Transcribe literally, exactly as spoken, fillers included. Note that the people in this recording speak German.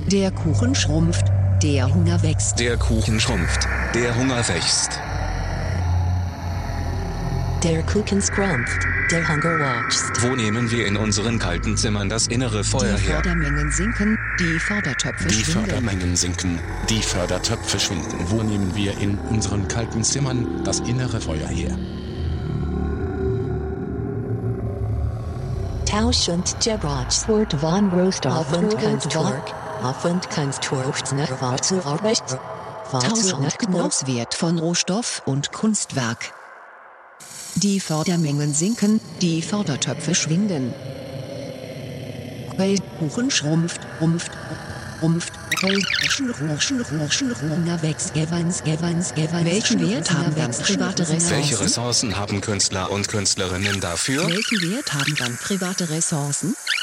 Der Kuchen schrumpft, der Hunger wächst. Der Kuchen schrumpft, der Hunger wächst. Der Kuchen schrumpft, der Hunger wächst. Wo nehmen wir in unseren kalten Zimmern das innere Feuer Die her? Fördermengen sinken, die Fördertöpfe Die schwinden. Fördermengen sinken, die Fördertöpfe schwinden. Wo nehmen wir in unseren kalten Zimmern das innere Feuer her? Tausend Gebrauchs Wort von Rostoff und Kunstwerk. Auf und Kunstwerk nach zu Arbeit. Tausend Gebrauchswert von Rohstoff und Kunstwerk. Die Fördermengen sinken, die Fördertöpfe schwinden. Weil Kuchen schrumpft, rumpft, rumpft, Hunger wächst, Gewans, Gewans, Gewans. Welchen Wert haben dann private Ressourcen? Welche Ressourcen haben Künstler und Künstlerinnen dafür? Welchen Wert haben dann private Ressourcen?